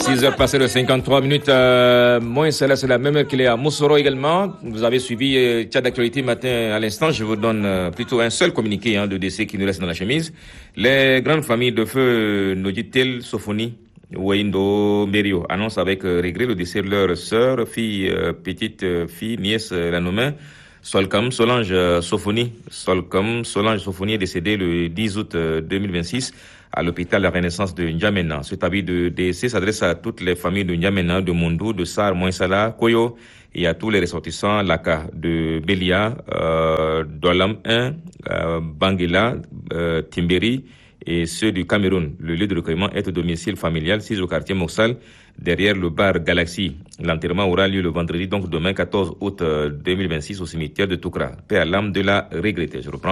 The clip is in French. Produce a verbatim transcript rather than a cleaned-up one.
six heures passées de cinquante-trois minutes. Euh, moi, celle-là, c'est la même heure qu'il est à Moussoro également. Vous avez suivi euh, Tchad d'actualité matin à l'instant. Je vous donne euh, plutôt un seul communiqué hein, de décès qui nous reste dans la chemise. Les grandes familles de feu Noditel, Sofoni, Weindo, Merio annoncent avec euh, regret le décès de leur sœur, fille, euh, petite euh, fille, nièce, euh, la nommée Solcom Solange euh, Sofoni. Solcom Solange Sofoni est décédée le dix août euh, deux mille vingt-six à l'hôpital La Renaissance de N'Djamena. Cet avis de décès s'adresse à toutes les familles de N'Djamena, de Mondou, de Sar, Moinsala, Koyo et à tous les ressortissants Laka de Belia, euh, Doualam un, euh, Banguela, euh, Timberi et ceux du Cameroun. Le lieu de recueillement est au domicile familial, six au quartier Moksal, derrière le bar Galaxy. L'enterrement aura lieu le vendredi, donc demain quatorze août deux mille vingt-six au cimetière de Toukra. Paix à l'âme de la regrettée. Je reprends.